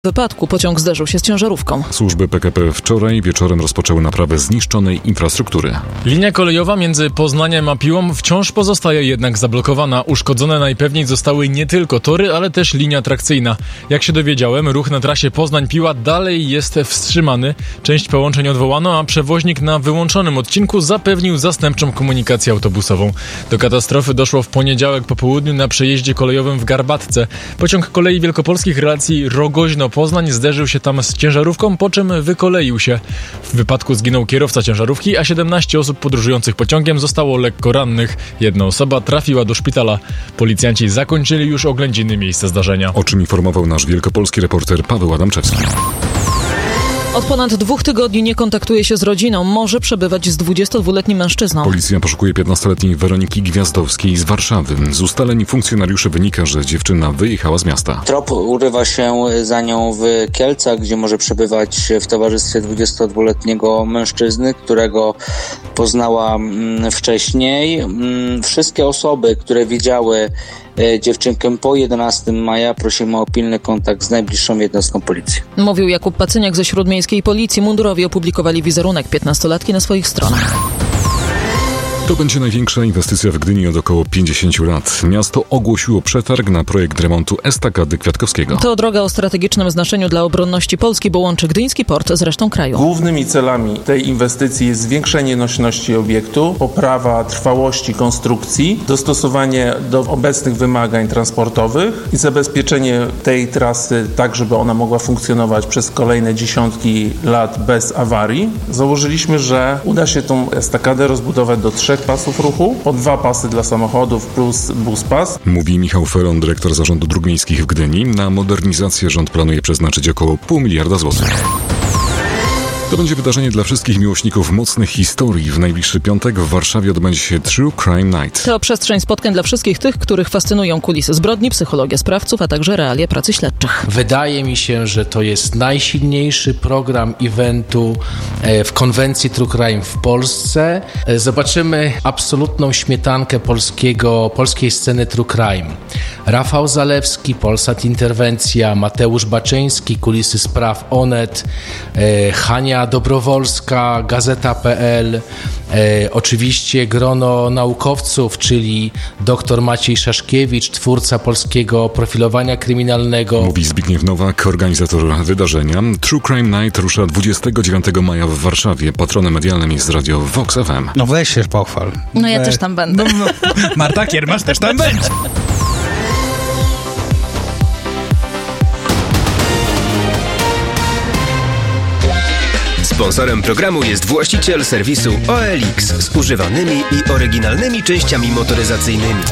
W wypadku pociąg zderzył się z ciężarówką. Służby PKP wczoraj wieczorem rozpoczęły naprawę zniszczonej infrastruktury. Linia kolejowa między Poznaniem a Piłą wciąż pozostaje jednak zablokowana. Uszkodzone najpewniej zostały nie tylko tory, ale też linia atrakcyjna. Jak się dowiedziałem, ruch na trasie Poznań-Piła dalej jest wstrzymany. Część połączeń odwołano, a przewoźnik na wyłączonym odcinku zapewnił zastępczą komunikację autobusową. Do katastrofy doszło w poniedziałek po południu na przejeździe kolejowym w Garbatce. Pociąg Kolei Wielkopolskich relacji Rogoźno-Poznań zderzył się tam z ciężarówką, po czym wykoleił się. W wypadku zginął kierowca ciężarówki, a 17 osób podróżujących pociągiem zostało lekko rannych. Jedna osoba trafiła do szpitala. Policjanci zakończyli już oględziny miejsca zdarzenia. O czym informował nasz wielkopolski reporter Paweł Adamczewski. Od ponad 2 tygodni nie kontaktuje się z rodziną. Może przebywać z 22-letnim mężczyzną. Policja poszukuje 15-letniej Weroniki Gwiazdowskiej z Warszawy. Z ustaleń funkcjonariuszy wynika, że dziewczyna wyjechała z miasta. Trop urywa się za nią w Kielcach, gdzie może przebywać w towarzystwie 22-letniego mężczyzny, którego poznała wcześniej. Wszystkie osoby, które widziały dziewczynkę po 11 maja, prosimy o pilny kontakt z najbliższą jednostką policji. Mówił Jakub Pacyniak ze Śródmiejskiej Policji. Mundurowi opublikowali wizerunek 15-latki na swoich stronach. To będzie największa inwestycja w Gdyni od około 50 lat. Miasto ogłosiło przetarg na projekt remontu estakady Kwiatkowskiego. To droga o strategicznym znaczeniu dla obronności Polski, bo łączy gdyński port z resztą kraju. Głównymi celami tej inwestycji jest zwiększenie nośności obiektu, poprawa trwałości konstrukcji, dostosowanie do obecnych wymagań transportowych i zabezpieczenie tej trasy tak, żeby ona mogła funkcjonować przez kolejne dziesiątki lat bez awarii. Założyliśmy, że uda się tą estakadę rozbudować do 3 pasów ruchu, po 2 pasy dla samochodów plus buspas. Mówi Michał Feron, dyrektor Zarządu Dróg Miejskich w Gdyni. Na modernizację rząd planuje przeznaczyć około 0,5 miliarda złotych. To będzie wydarzenie dla wszystkich miłośników mocnych historii. W najbliższy piątek w Warszawie odbędzie się True Crime Night. To przestrzeń spotkań dla wszystkich tych, których fascynują kulisy zbrodni, psychologia sprawców, a także realia pracy śledczych. Wydaje mi się, że to jest najsilniejszy program eventu w konwencji True Crime w Polsce. Zobaczymy absolutną śmietankę polskiej sceny True Crime. Rafał Zalewski, Polsat Interwencja, Mateusz Baczyński, Kulisy Spraw Onet, Hania Dobrowolska, Gazeta.pl, oczywiście grono naukowców, czyli dr Maciej Szaszkiewicz, twórca polskiego profilowania kryminalnego. Mówi Zbigniew Nowak, organizator wydarzenia. True Crime Night rusza 29 maja w Warszawie. Patronem medialnym jest radio Vox FM. No weź się pochwal. No ja też tam będę. Marta Kiermasz też tam będzie. Sponsorem programu jest właściciel serwisu OLX z używanymi i oryginalnymi częściami motoryzacyjnymi.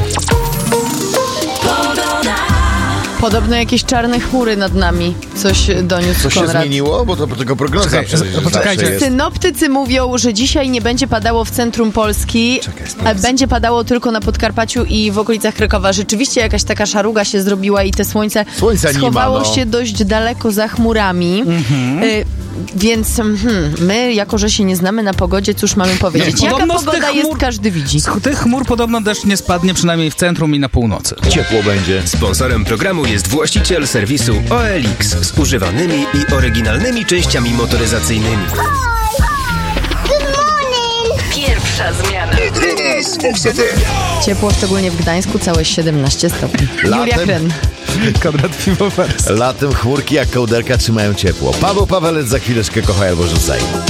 Podobno jakieś czarne chmury nad nami. Coś doniósł Co się Konrad. zmieniło? Bo to tylko prognoza. Poczekajcie. Synoptycy mówią, że dzisiaj nie będzie padało w centrum Polski, a będzie padało tylko na Podkarpaciu i w okolicach Krakowa. Rzeczywiście jakaś taka szaruga się zrobiła i te słońca schowało się dość daleko za chmurami. Więc my, jako że się nie znamy na pogodzie, cóż mamy powiedzieć? Jaka pogoda jest, każdy widzi. Z tych chmur podobno deszcz nie spadnie, przynajmniej w centrum i na północy. Ciepło będzie. Sponsorem programu jest właściciel serwisu OLX z używanymi i oryginalnymi częściami motoryzacyjnymi. Pierwsza zmiana. Ciepło, szczególnie w Gdańsku, całe 17 stopni. Julia Kren. Konrad Piwowarski. Latem chmurki jak kołderka trzymają ciepło. Paweł Pawelec za chwileczkę Kochaj albo rzucaj.